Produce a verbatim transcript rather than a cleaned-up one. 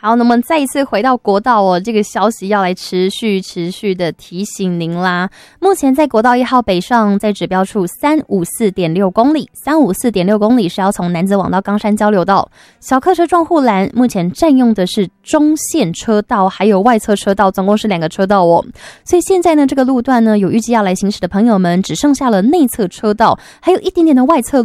好，那么再一次回到国道哦，这个消息要来持续持续的提醒您啦。目前在国道一号北上，在指标处三百五十四点六公里， 三百五十四点六公里是要从南子往到冈山交流道，小客车撞护栏，目前占用的是中线车道还有外侧车道，总共是两个车道哦。所以现在呢，这个路段呢，有预计要来行驶的朋友们，只剩下了内侧车道，还有一点点的外侧